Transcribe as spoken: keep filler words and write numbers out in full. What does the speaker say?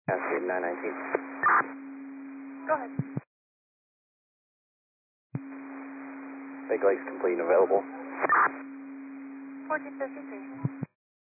Cascade nine nineteen. Go ahead. Big Lake's complete and available. fourteen fifty-three.